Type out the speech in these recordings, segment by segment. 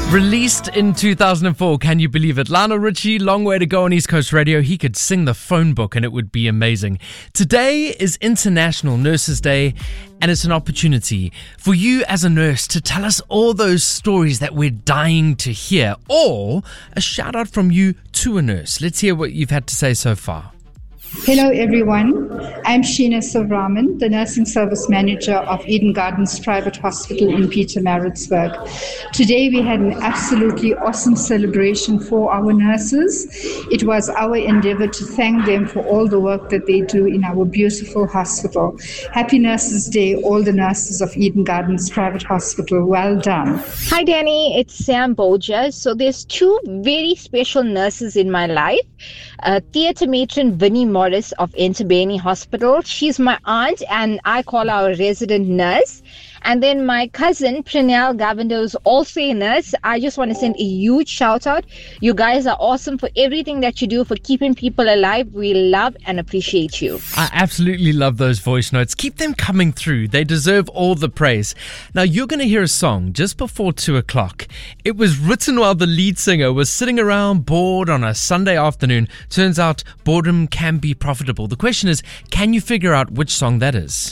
Released in 2004, can you believe it? Lionel Richie, long way to go on East Coast Radio. He could sing the phone book and it would be amazing. Today is International Nurses Day, and it's an opportunity for you as a nurse to tell us all those stories that we're dying to hear, or a shout out from you to a nurse. Let's hear what you've had to say so far. Hello everyone, I'm Sheena Sivraman, the Nursing Service Manager of Eden Gardens Private Hospital in Pietermaritzburg. Today we had an absolutely awesome celebration for our nurses. It was our endeavor to thank them for all the work that they do in our beautiful hospital. Happy Nurses Day, all the nurses of Eden Gardens Private Hospital. Well done. Hi Danny, it's Sam Bolger. So there's two very special nurses in my life. Theatre matron Vinnie Morris of Entebeni Hospital. She's my aunt and I call her a resident nurse. And then my cousin Pranel Govender is also a nurse. I just want to send a huge shout out. You guys are awesome for everything that you do for keeping people alive. We love and appreciate you. I absolutely love those voice notes. Keep them coming through. They deserve all the praise. Now you're going to hear a song just before 2 o'clock. It was written while the lead singer was sitting around bored on a Sunday afternoon. Turns out boredom can be profitable. The question is, can you figure out which song that is?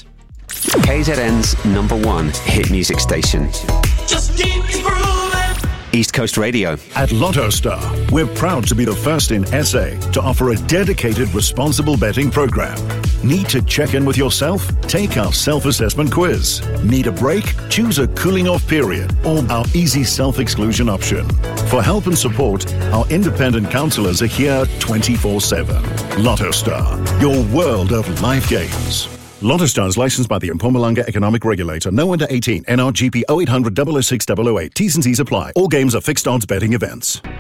KZN's #1 hit music station. Just keep grooving. East Coast Radio. At LottoStar, we're proud to be the first in SA to offer a dedicated responsible betting program. Need to check in with yourself? Take our self-assessment quiz. Need a break? Choose a cooling off period or our easy self-exclusion option. For help and support, our independent counselors are here 24/7. LottoStar, your world of live games. LottoStar is licensed by the Mpumalanga Economic Regulator. No under 18. NRGP 0800 006 008. T's and C's apply. All games are fixed odds betting events.